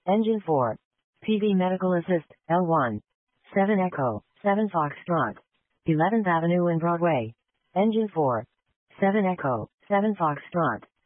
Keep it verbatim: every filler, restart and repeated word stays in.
Engine four. P V Medical Assist, L one. seven Echo, seven Foxtrot. eleventh Avenue and Broadway. Engine four. seven Echo, seven Foxtrot.